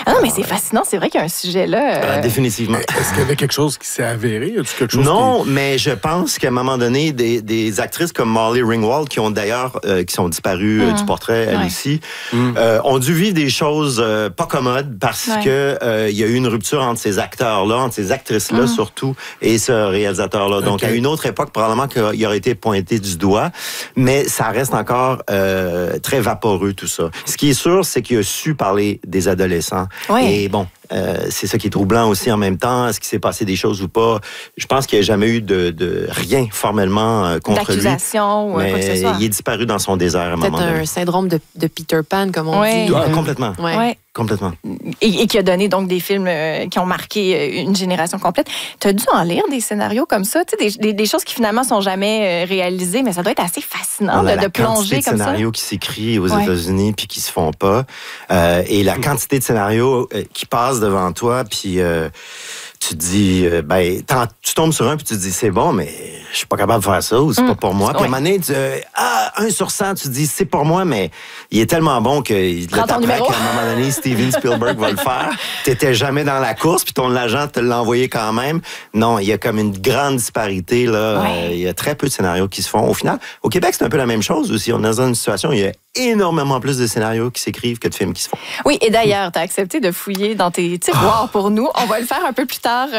Ah non, mais c'est fascinant. C'est vrai qu'il y a un sujet là. Définitivement. Est-ce qu'il y avait quelque chose qui s'est avéré? Y a-t-il quelque chose non, mais je pense qu'à un moment donné, des actrices comme Molly Ringwald, qui ont d'ailleurs qui sont disparues du portrait, elle aussi, ont dû vivre des choses pas commodes parce que il y a eu une rupture entre ces acteurs-là, entre ces actrices-là surtout, et ce réalisateur-là. Donc, à une autre époque, probablement qu'il aurait été pointé du doigt, mais ça reste encore très vaporeux, tout ça. Ce qui est sûr, c'est qu'il a su parler des adolescents. Oui. Et bon, c'est ça qui est troublant aussi en même temps. Est-ce qu'il s'est passé des choses ou pas? Je pense qu'il n'y a jamais eu de rien formellement contre lui. D'accusation ou quoi que ce soit. Il est disparu dans son désert à un moment donné. Peut-être un syndrome de Peter Pan, comme on dit. Complètement. Ouais. Complètement. Et qui a donné donc des films qui ont marqué une génération complète. Tu as dû en lire des scénarios comme ça, tu sais, des choses qui finalement sont jamais réalisées, mais ça doit être assez fascinant de plonger comme ça. La quantité de scénarios qui s'écrivent aux États-Unis puis qui se font pas, et la quantité de scénarios qui passent devant toi, puis tu te dis, tu tombes sur un puis tu te dis, c'est bon, mais je suis pas capable de faire ça ou c'est pas pour moi. Puis à un moment donné, 1 sur 100, tu te dis, c'est pour moi, mais il est tellement bon qu'il t'apprend qu'à un moment donné, Steven Spielberg va le faire. T'étais jamais dans la course puis ton agent te l'a envoyé quand même. Non, il y a comme une grande disparité, là. Il y a très peu de scénarios qui se font. Au final, au Québec, c'est un peu la même chose aussi. On est dans une situation où il y a énormément plus de scénarios qui s'écrivent que de films qui se font. Oui, et d'ailleurs, tu as accepté de fouiller dans tes tiroirs pour nous. On va le faire un peu plus tard.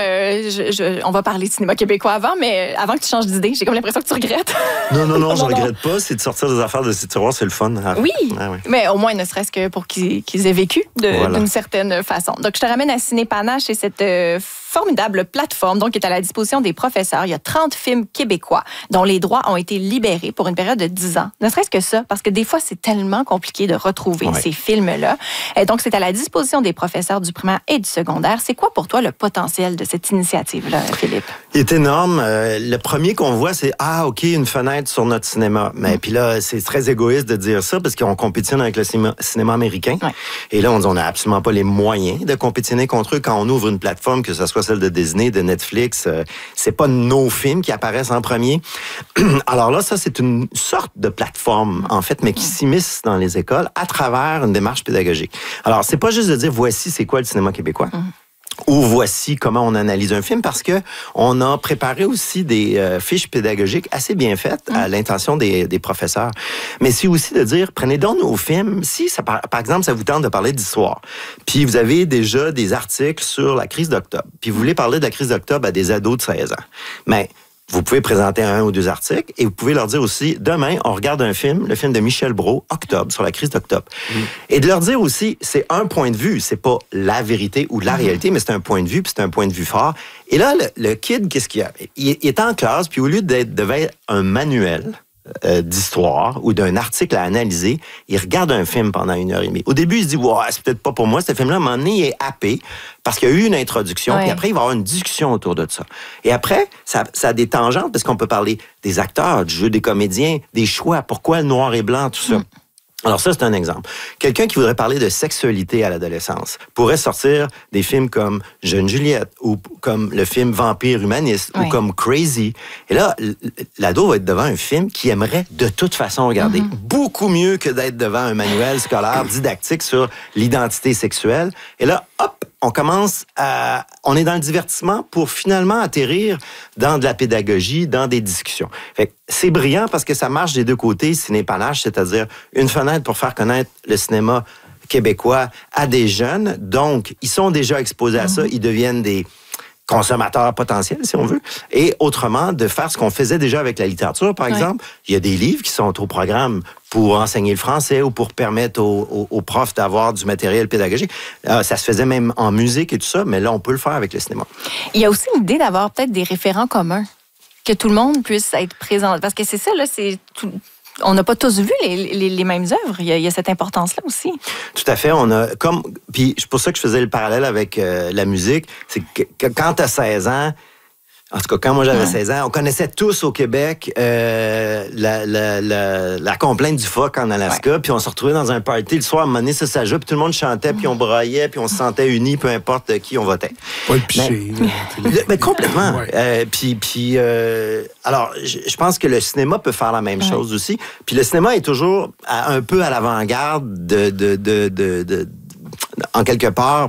On va parler de cinéma québécois avant, mais avant que tu changes d'idée, j'ai comme l'impression que tu regrettes. Non, je regrette pas. C'est de sortir des affaires de ces tiroirs, c'est le fun. Oui, mais au moins, ne serait-ce que pour qu'ils aient vécu d'une certaine façon. Donc, je te ramène à Ciné Panache et cette formidable plateforme donc, qui est à la disposition des professeurs. Il y a 30 films québécois dont les droits ont été libérés pour une période de 10 ans. Ne serait-ce que ça, parce que des fois, c'est tellement compliqué de retrouver ces films-là. Et donc, c'est à la disposition des professeurs du primaire et du secondaire. C'est quoi pour toi le potentiel de cette initiative-là, Philippe? Il est énorme. Le premier qu'on voit, c'est « Ah, OK, une fenêtre sur notre cinéma ». Mais puis là, c'est très égoïste de dire ça parce qu'on compétitionne avec le cinéma américain. Ouais. Et là, on n'a absolument pas les moyens de compétitionner contre eux quand on ouvre une plateforme, que ce soit celle de Disney, de Netflix. C'est pas nos films qui apparaissent en premier. Alors là, ça, c'est une sorte de plateforme, en fait, mais qui s'immisce dans les écoles à travers une démarche pédagogique. Alors, c'est pas juste de dire, voici c'est quoi le cinéma québécois. Ou voici comment on analyse un film, parce que on a préparé aussi des fiches pédagogiques assez bien faites à l'intention des professeurs. Mais c'est aussi de dire, prenez donc nos films, si ça, par exemple, ça vous tente de parler d'histoire, puis vous avez déjà des articles sur la crise d'octobre, puis vous voulez parler de la crise d'octobre à des ados de 16 ans. Mais vous pouvez présenter 1 ou 2 articles et vous pouvez leur dire aussi, demain, on regarde un film, le film de Michel Brault, Octobre, sur la crise d'octobre. Et de leur dire aussi, c'est un point de vue, c'est pas la vérité ou la réalité, mais c'est un point de vue, puis c'est un point de vue fort. Et là, le kid, qu'est-ce qu'il y a? Il est en classe, puis au lieu devant un manuel d'histoire ou d'un article à analyser, il regarde un film pendant 1h30. Au début, il se dit, wow, c'est peut-être pas pour moi, ce film-là. À un moment donné, il est happé parce qu'il y a eu une introduction, puis après, il va y avoir une discussion autour de ça. Et après, ça a des tangentes parce qu'on peut parler des acteurs, du jeu des comédiens, des choix, pourquoi le noir et blanc, tout ça. Alors ça, c'est un exemple. Quelqu'un qui voudrait parler de sexualité à l'adolescence pourrait sortir des films comme Jeune Juliette ou comme le film Vampire humaniste ou comme Crazy. Et là, l'ado va être devant un film qu'il aimerait de toute façon regarder. Beaucoup mieux que d'être devant un manuel scolaire didactique sur l'identité sexuelle. Et là, hop, on est dans le divertissement pour finalement atterrir dans de la pédagogie, dans des discussions. Fait que c'est brillant parce que ça marche des deux côtés, Ciné Panache, c'est-à-dire une fenêtre pour faire connaître le cinéma québécois à des jeunes. Donc, ils sont déjà exposés à ça, ils deviennent des consommateurs potentiels, si on veut, et autrement, de faire ce qu'on faisait déjà avec la littérature, par exemple. Il y a des livres qui sont au programme pour enseigner le français ou pour permettre aux profs d'avoir du matériel pédagogique. Ça se faisait même en musique et tout ça, mais là, on peut le faire avec le cinéma. Il y a aussi l'idée d'avoir peut-être des référents communs, que tout le monde puisse être présent. Parce que c'est ça, là, on n'a pas tous vu les mêmes œuvres. Il y a cette importance-là aussi. Tout à fait. Puis c'est pour ça que je faisais le parallèle avec la musique. C'est que quand tu as 16 ans, en tout cas, quand moi j'avais 16 ans, on connaissait tous au Québec la complainte du phoque en Alaska, puis on se retrouvait dans un party le soir, à un moment donné, ça joue, puis tout le monde chantait, puis on braillait, puis on se sentait unis, peu importe qui on votait. Pas le piché. Mais complètement. Alors, je pense que le cinéma peut faire la même chose aussi. Puis le cinéma est toujours un peu à l'avant-garde en quelque part,